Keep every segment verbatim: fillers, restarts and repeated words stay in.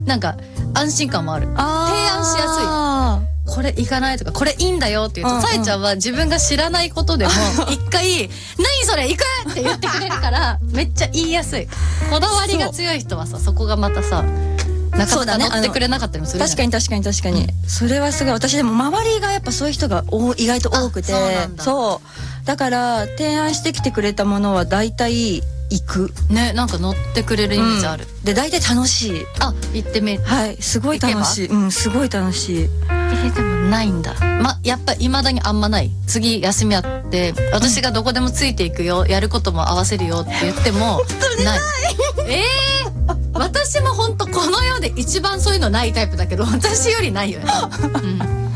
なんか安心感もある。提案しやすい。これ行かないとかこれいいんだよって言うと、さえちゃんは自分が知らないことでも一回「何それ行く!」って言ってくれるからめっちゃ言いやすい。こだわりが強い人はさ、そこがまたさなかなか乗ってくれなかったりもするじゃん。 確かに確かに確かに、うん、それはすごい。私でも周りがやっぱそういう人が意外と多くて、そうなんだ。そうだから提案してきてくれたものは大体行くね。なんか乗ってくれるイメージある、 うん、で大体楽しい。 あ、行ってみる。 はい、すごい楽しい。うん、すごい楽しい。 えー、でもないんだ。ま、やっぱ未だにあんまない。次休みあって私がどこでもついていくよ、やることも合わせるよって言っても本当にない。 えー私も本当この世で一番そういうのないタイプだけど、私よりないよね、 うん、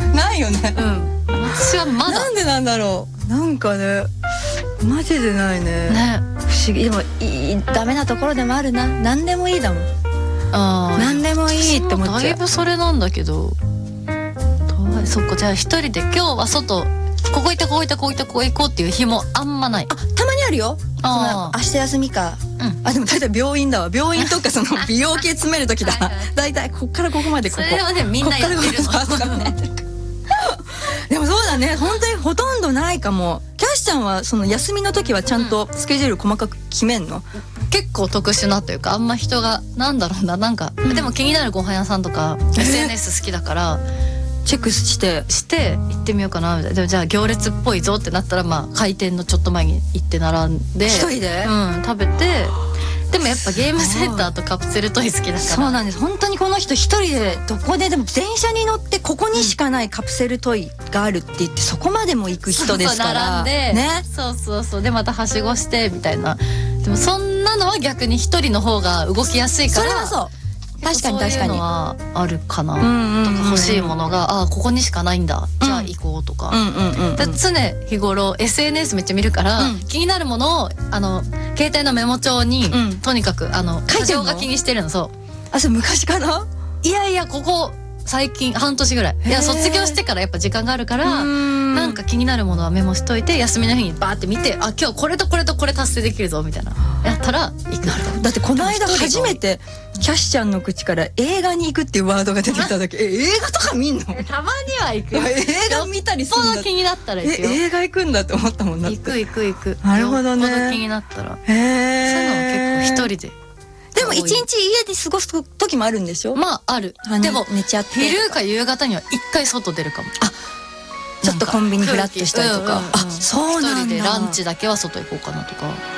ないよね。 うん、私はまだ。 なんでなんだろう。なんかね、マジでないね。ね、不思議。でもいい、ダメなところでもあるな。何でもいいだもん。あ、何でもいいって思っちゃう。 だいぶそれなんだけど、そっか。じゃあ一人で今日は外ここ行ってここ行ってここ行ってここ行こうっていう日もあんまない。 あ、たまにあるよ。あ、明日休みか、うん、あ、でも大体病院だわ。病院とかその美容系詰める時だ。大体こっからここまでここ。 それはね、みんなやってるの。 でもそうだね、本当にほとんどないかも。キャッシュちゃんはその休みの時はちゃんとスケジュール細かく決めんの？ 結構特殊なというか、あんま人がなんだろうな、なんか、うん、でも気になるご飯屋さんとか エスエヌエス 好きだからチェックしてして行ってみようかなみたいな。でもじゃあ行列っぽいぞってなったら、まあ開店のちょっと前に行って並んで一人で、 うん、食べて。でもやっぱゲームセンターとカプセルトイ好きだから。 そうなんです。本当にこの人一人でどこででも電車に乗ってここにしかないカプセルトイがあるって言って、そこまでも行く人ですから。 そうそう、並んでね。そうそうそう。でまたはしごしてみたいな。でもそんなのは逆に一人の方が動きやすいから。それはそう。確かに確かに。そういうのはあるかな。とか欲しいものが、あ、ここにしかないんだ。じゃあ行こうとか。常日頃 エスエヌエス めっちゃ見るから、うん、気になるものをあの携帯のメモ帳に、うん、とにかくあの箇条書きにしてるの。そう。 あ、それ昔から？ いやいや、ここ最近半年ぐらい。いや、卒業してからやっぱ時間があるから、なんか気になるものはメモしといて、休みの日にバーって見て、あ、今日これとこれとこれ達成できるぞみたいなやったら行く。 だってこの間初めてキャッシュちゃんの口から映画に行くっていうワードが出てきた時、え、映画とか見んの？たまには行く。 映画見たりするんだ。 よっぽど気になったら行くよ。 え、映画行くんだって思ったもんな。 行く行く行く。 なるほどね。 よっぽど気になったら。 へえ。 そういうのも結構一人で。 でも一日家で過ごす時もあるんでしょ？ まあある。でも寝ちゃって昼か夕方には一回外出るかも。 あ、ちょっとコンビニフラッとしたりとか。 あ、そうなんだ。一人でランチだけは外行こうかなとか。